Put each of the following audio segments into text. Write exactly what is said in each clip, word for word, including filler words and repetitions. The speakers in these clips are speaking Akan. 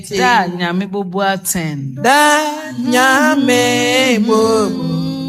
Da nyame bobu aten. Da nyame bobu.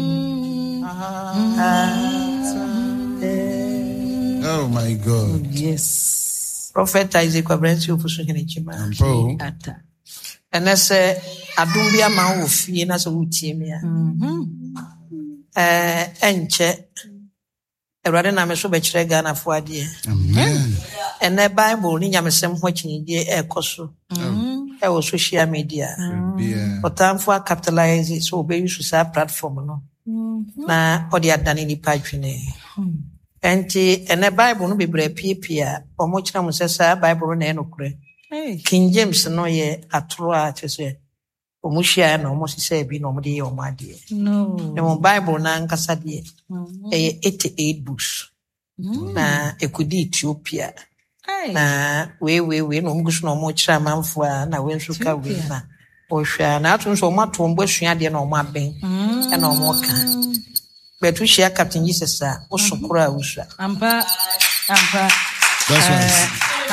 Oh my God. Yes. Prophet Isaac Abranti ofusu henechima. Ampo. Ata. And I say adum bia ma wo fie na so wutie me a. Mhm. Eh enche. Erade na me so be kire Ghana fo ade. Amen. And the Bible ni nyamesem ho chinide e koso. Mhm. E wo social media. Yeah. Otamfo capitalize so be use sa platform no. Na odi adane ni padwene. Enti and the Bible no be bre pia omo kira mo sesa Bible na enokure. Hey. King James no ye atoro a chese omo hia na omo sese bi na omo de ye omo ade. No. The Bible na nkasa de e eighty-eight books. Na ekudi Ethiopia. Hey. Na we we we no mgusu no mo kira manfo a na we nso ka we na ohwa na atun so mo ato mbo sua de na omo aben e na omo ka betu hia Captain Jesus a osokoro a usua Ampa. Ampa. That's right.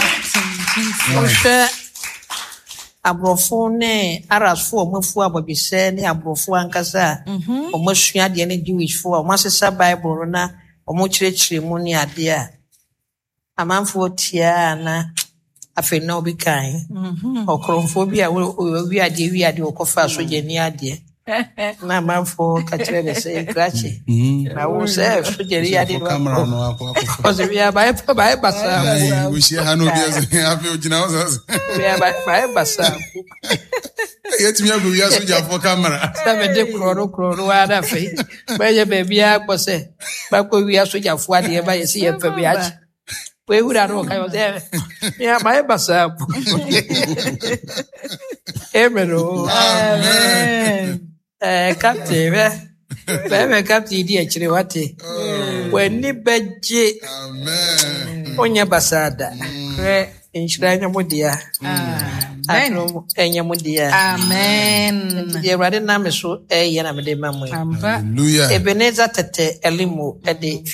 ohwa abrofo ne arasfo omafu abobise ne abrofo ankasa omo sua de ne Jewish fo omo asesa Bible na omo kirekire mu ne ade a amanfo tia na afi na obi kan okromfo bi a wi ade wi ade okofa so je ni ade na amanfo ka kire be say krachi na wo say so je ri ade Camera no akwa. o se wi ba ba basa We share hanu bi afi ojina us. wi ba ba basa Yet me go we aso ja for camera. sabe de kroro kroro wa da fe ba je be bia ko se ba ko wi aso ja fu ade ba ye se ye fa bi achi we would have okay was there. Yeah, my basa. Amen. Amen. Eh, Captain, eh, me Captain di actually what? When ni beje Amen. onya basada. Re inshiranya mudia. Amen. Enya mudia. Amen. Di rade na me so eh ye na me de mamu. Ampa. Hallelujah. Ebenezer tete elimo ede